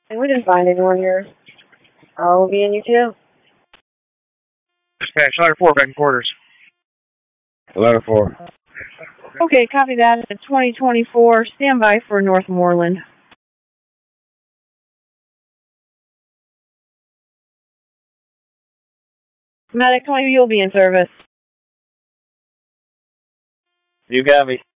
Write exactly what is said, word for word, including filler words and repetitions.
And we didn't find anyone here. Oh, we'll be in you too. Dispatch, ladder four, back in quarters. Ladder four. Okay, copy that. At twenty twenty-four, stand by for Northmoreland. Medic, twenty, you'll be in service. You got me.